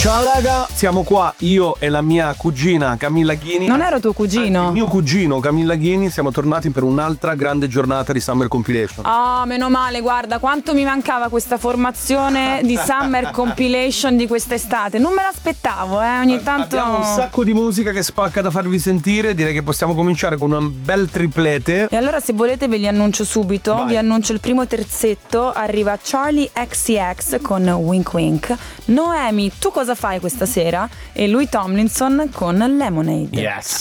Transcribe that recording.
Ciao raga, siamo qua, io e la mia cugina Camilla Ghini. Non ero tuo cugino? Il mio cugino Camilla Ghini, siamo tornati per un'altra grande giornata di Summer Compilation. Ah, meno male, guarda, quanto mi mancava questa formazione di Summer Compilation di quest'estate. Non me l'aspettavo, ogni tanto. Abbiamo un sacco di musica che spacca da farvi sentire, direi che possiamo cominciare con un bel triplete. E allora se volete ve li annuncio subito. Vai. Vi annuncio il primo terzetto. Arriva Charlie XCX con Wink Wink. Noemi, tu cosa fai questa sera? E lui Tomlinson con Lemonade. Yes.